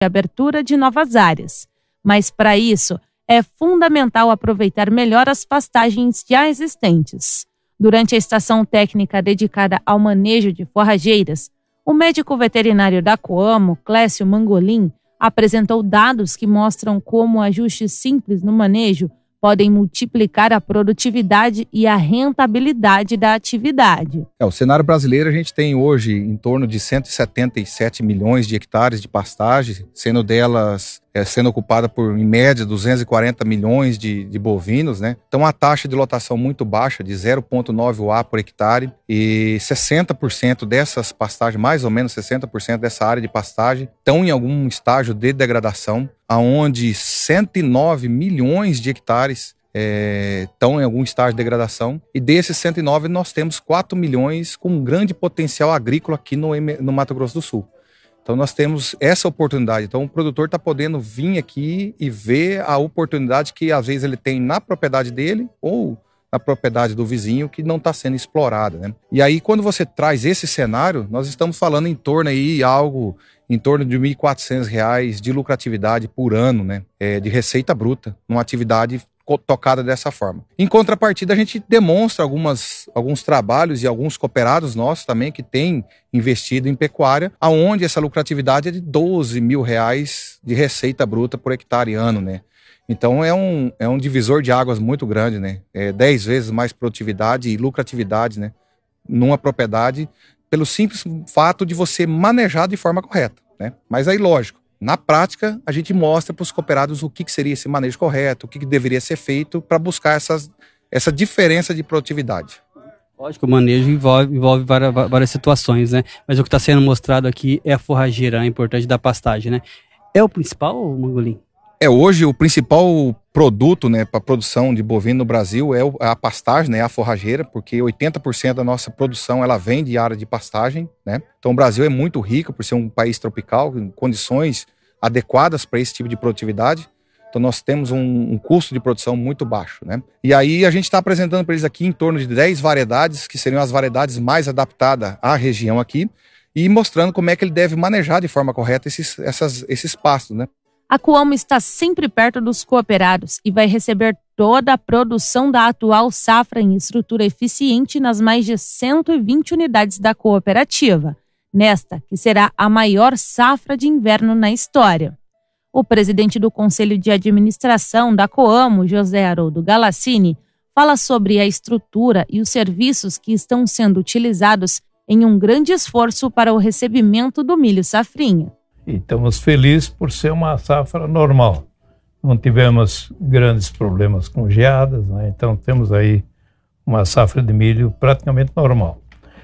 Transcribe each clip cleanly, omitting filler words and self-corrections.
abertura de novas áreas. Mas, para isso, é fundamental aproveitar melhor as pastagens já existentes. Durante a estação técnica dedicada ao manejo de forrageiras, o médico veterinário da Coamo, Clécio Mangolin, apresentou dados que mostram como ajustes simples no manejo podem multiplicar a produtividade e a rentabilidade da atividade. O cenário brasileiro, a gente tem hoje em torno de 177 milhões de hectares de pastagem, sendo delas sendo ocupada por, em média, 240 milhões de bovinos, né? Então, a taxa de lotação muito baixa, de 0,9 UA por hectare, e 60% dessas pastagens, mais ou menos 60% dessa área de pastagem, estão em algum estágio de degradação, aonde 109 milhões de hectares estão em algum estágio de degradação, e desses 109 nós temos 4 milhões com um grande potencial agrícola aqui no Mato Grosso do Sul. Então nós temos essa oportunidade. Então o produtor está podendo vir aqui e ver a oportunidade que às vezes ele tem na propriedade dele ou na propriedade do vizinho que não está sendo explorada, né? E aí quando você traz esse cenário, nós estamos falando em torno aí algo em torno de R$ 1.400 de lucratividade por ano, né? De receita bruta, numa atividade tocada dessa forma. Em contrapartida, a gente demonstra alguns trabalhos e alguns cooperados nossos também que têm investido em pecuária, aonde essa lucratividade é de R$ 12 mil de receita bruta por hectare ano, né? Então é um divisor de águas muito grande, né? 10 vezes mais produtividade e lucratividade, né? Numa propriedade, pelo simples fato de você manejar de forma correta, né? Mas aí, lógico, na prática, a gente mostra para os cooperados o que seria esse manejo correto, o que deveria ser feito para buscar essa diferença de produtividade. Lógico, o manejo envolve várias situações, né? Mas o que está sendo mostrado aqui é a forrageira, a importante da pastagem, né? É o principal, Mangolin? Hoje o principal produto, né, para a produção de bovino no Brasil é a pastagem, né, a forrageira, porque 80% da nossa produção ela vem de área de pastagem, né? Então o Brasil é muito rico por ser um país tropical, com condições adequadas para esse tipo de produtividade. Então nós temos um custo de produção muito baixo, né? E aí a gente está apresentando para eles aqui em torno de 10 variedades, que seriam as variedades mais adaptadas à região aqui, e mostrando como é que ele deve manejar de forma correta esses pastos, né? A Coamo está sempre perto dos cooperados e vai receber toda a produção da atual safra em estrutura eficiente nas mais de 120 unidades da cooperativa, nesta que será a maior safra de inverno na história. O presidente do Conselho de Administração da Coamo, José Haroldo Galassini, fala sobre a estrutura e os serviços que estão sendo utilizados em um grande esforço para o recebimento do milho safrinha. E estamos felizes por ser uma safra normal. Não tivemos grandes problemas com geadas, né? Então temos aí uma safra de milho praticamente normal.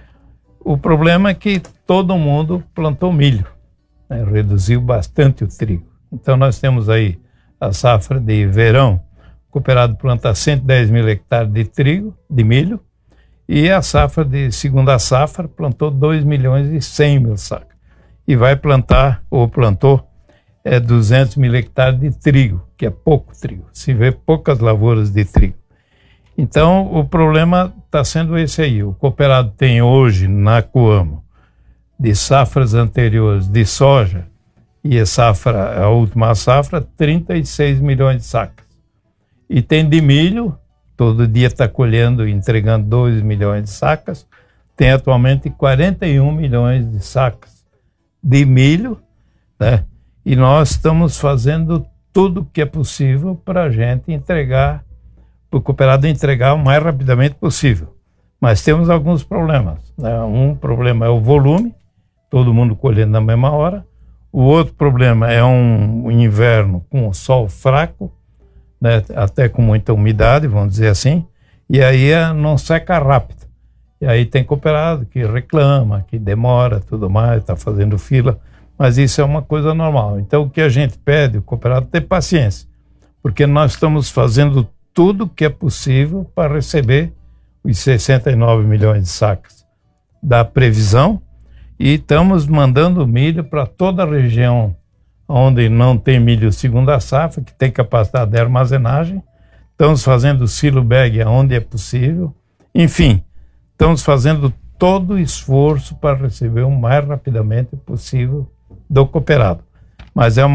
O problema é que todo mundo plantou milho, né? Reduziu bastante o trigo. Então nós temos aí a safra de verão, o cooperado planta 110 mil hectares de trigo, de milho, e a safra de segunda safra plantou 2 milhões e 100 mil sacas. E vai plantar, ou plantou, 200 mil hectares de trigo, que é pouco trigo. Se vê poucas lavouras de trigo. Então, o problema está sendo esse aí. O cooperado tem hoje, na Coamo, de safras anteriores de soja, e a última safra, 36 milhões de sacas. E tem de milho, todo dia está colhendo e entregando 2 milhões de sacas, tem atualmente 41 milhões de sacas de milho, né? E nós estamos fazendo tudo o que é possível para a gente entregar, para o cooperado entregar o mais rapidamente possível. Mas temos alguns problemas, né? Um problema é o volume, todo mundo colhendo na mesma hora. O outro problema é um inverno com o sol fraco, né? Até com muita umidade, vamos dizer assim, e aí não seca rápido. E aí tem cooperado que reclama, que demora, tudo mais, está fazendo fila, mas isso é uma coisa normal. Então o que a gente pede, o cooperado ter paciência, porque nós estamos fazendo tudo o que é possível para receber os 69 milhões de sacas da previsão e estamos mandando milho para toda a região onde não tem milho segunda safra, que tem capacidade de armazenagem. Estamos fazendo silo bag onde é possível. Enfim, estamos fazendo todo o esforço para receber o mais rapidamente possível do cooperado. mas é uma